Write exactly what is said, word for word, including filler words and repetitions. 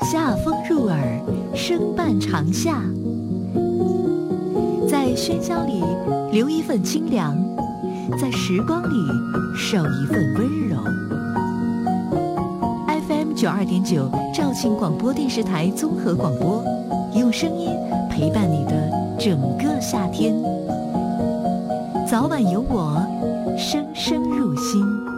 夏风入耳，声伴长夏。在喧嚣里留一份清凉，在时光里守一份温柔。F M 九二点九肇庆广播电视台综合广播，用声音陪伴你的整个夏天。早晚有我，声声入心。